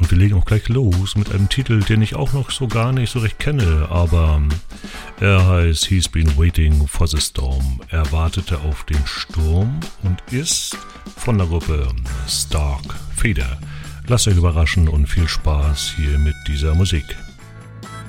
Und wir legen auch gleich los mit einem Titel, den ich auch noch so gar nicht so recht kenne, aber er heißt He's Been Waiting for the Storm. Er wartete auf den Sturm und ist von der Gruppe Stark Feeder. Lasst euch überraschen und viel Spaß hier mit dieser Musik.